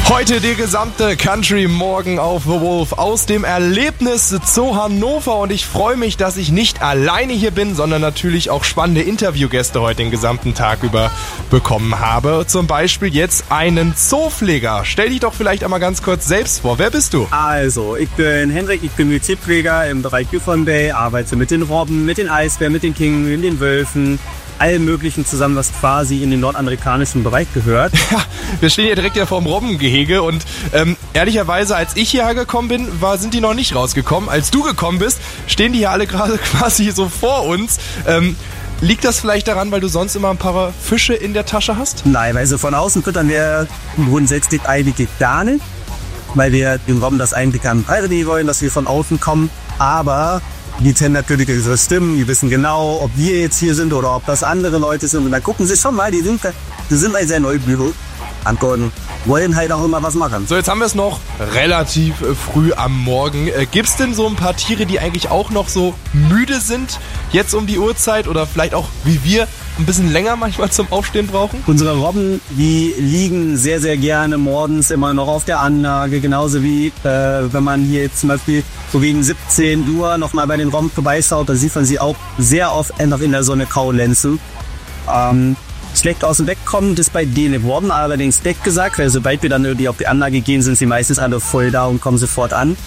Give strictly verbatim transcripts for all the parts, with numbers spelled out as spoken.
Heute die gesamte Country Morgen auf The Wolf aus dem Erlebnis Zoo Hannover und ich freue mich, dass ich nicht alleine hier bin, sondern natürlich auch spannende Interviewgäste heute den gesamten Tag über bekommen habe. Zum Beispiel jetzt einen Zoopfleger. Stell dich doch vielleicht einmal ganz kurz selbst vor. Wer bist du? Also, ich bin Hendrik, ich bin Tierpfleger im Bereich Yukon Bay, arbeite mit den Robben, mit den Eisbären, mit den Kingen, mit den Wölfen, allem Möglichen zusammen, was quasi in den nordamerikanischen Bereich gehört. Ja, wir stehen hier direkt ja vorm Robbengehege und ähm, ehrlicherweise, als ich hierher gekommen bin, war, sind die noch nicht rausgekommen. Als du gekommen bist, stehen die hier alle gerade quasi so vor uns. Ähm, liegt das vielleicht daran, weil du sonst immer ein paar Fische in der Tasche hast? Nein, weil so von außen füttern wir grundsätzlich eigentlich gar nicht, weil wir den Robben das eigentlich an beibringen wollen, dass wir von außen kommen, aber die kennen natürlich ihre Stimmen, die wissen genau, ob wir jetzt hier sind oder ob das andere Leute sind. Und dann gucken sie schon mal, die sind, die sind halt sehr neugierig, antworten, wollen halt auch immer was machen. So, jetzt haben wir es noch relativ äh, früh am Morgen. Äh, gibt's denn so ein paar Tiere, die eigentlich auch noch so müde sind, jetzt um die Uhrzeit oder vielleicht auch wie wir ein bisschen länger manchmal zum Aufstehen brauchen? Unsere Robben, die liegen sehr, sehr gerne morgens immer noch auf der Anlage, genauso wie äh, wenn man hier jetzt zum Beispiel so gegen siebzehn Uhr nochmal bei den Robben vorbeischaut, da sieht man sie auch sehr oft einfach in der Sonne kaulenzen. Ähm, schlecht aus dem Bett kommen, das ist bei denen geworden, allerdings Deck gesagt, weil sobald wir dann irgendwie auf die Anlage gehen, sind sie meistens alle voll da und kommen sofort an.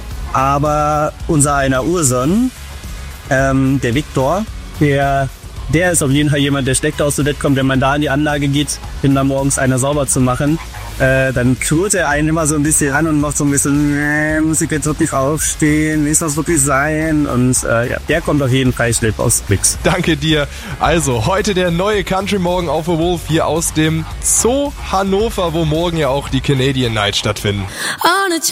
Aber unser einer Urson, ähm, der Viktor, der Der ist auf jeden Fall jemand, der schlecht aus dem Bett kommt. Wenn man da in die Anlage geht, um da morgens einer sauber zu machen, äh, dann knurrt er einen immer so ein bisschen an und macht so ein bisschen, äh, muss ich jetzt wirklich aufstehen, ist das wirklich sein? Und äh, ja, der kommt auf jeden Fall schlecht aus Mix. Danke dir. Also, heute der neue Country Morgen auf The Wolf hier aus dem Zoo Hannover, wo morgen ja auch die Canadian Night stattfinden.